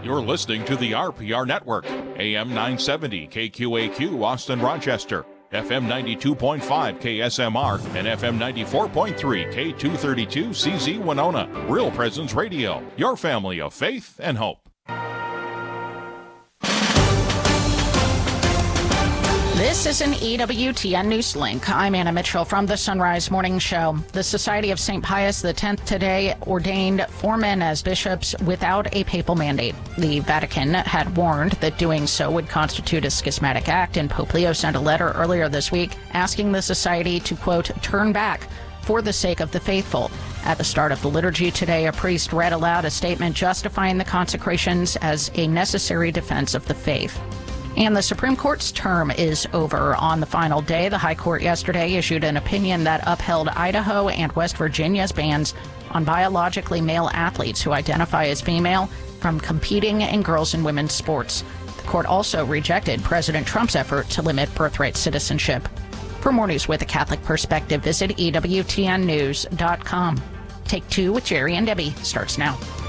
You're listening to the RPR Network, AM 970 KQAQ Austin Rochester, FM 92.5 KSMR, and FM 94.3 K232 CZ Winona. Real Presence Radio, your family of faith and hope. This is an EWTN News Link. I'm Anna Mitchell from the Sunrise Morning Show. The Society of St. Pius X today ordained 4 men as bishops without a papal mandate. The Vatican had warned that doing so would constitute a schismatic act, and Pope Leo sent a letter earlier this week asking the society to, quote, turn back for the sake of the faithful. At the start of the liturgy today, a priest read aloud a statement justifying the consecrations as a necessary defense of the faith. And the Supreme Court's term is over. On the final day, the High Court yesterday issued an opinion that upheld Idaho and West Virginia's bans on biologically male athletes who identify as female from competing in girls' and women's sports. The court also rejected President Trump's effort to limit birthright citizenship. For more news with a Catholic perspective, visit EWTNnews.com. Take 2 with Jerry and Debbie starts now.